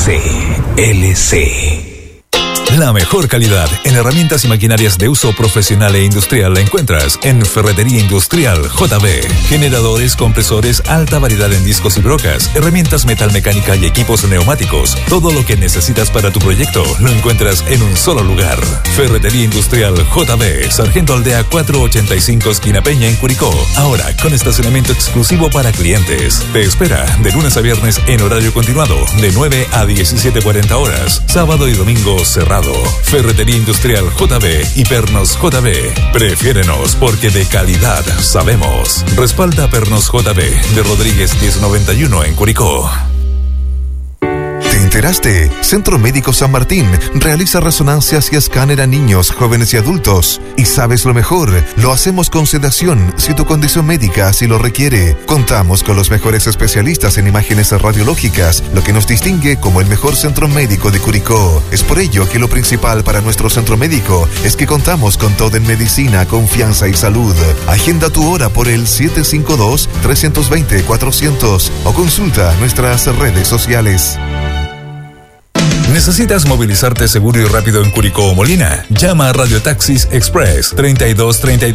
CLC. La mejor calidad en herramientas y maquinarias de uso profesional e industrial la encuentras en Ferretería Industrial JB. Generadores, compresores, alta variedad en discos y brocas, herramientas metalmecánica y equipos neumáticos. Todo lo que necesitas para tu proyecto lo encuentras en un solo lugar. Ferretería Industrial JB, Sargento Aldea 485 esquina Peña en Curicó. Ahora con estacionamiento exclusivo para clientes. Te espera de lunes a viernes en horario continuado de 9 a 17:40 horas. Sábado y domingo cerrado. Ferretería Industrial JB y Pernos JB. Prefiérenos porque de calidad sabemos. Respalda Pernos JB de Rodríguez 1091 en Curicó. ¿Te enteraste? Centro Médico San Martín realiza resonancias y escáner a niños, jóvenes y adultos. Y sabes lo mejor, lo hacemos con sedación si tu condición médica así lo requiere. Contamos con los mejores especialistas en imágenes radiológicas, lo que nos distingue como el mejor centro médico de Curicó. Es por ello que lo principal para nuestro centro médico es que contamos con todo en medicina, confianza y salud. Agenda tu hora por el 752-320-400 o consulta nuestras redes sociales. ¿Necesitas movilizarte seguro y rápido en Curicó o Molina? Llama a Radio Taxis Express 3232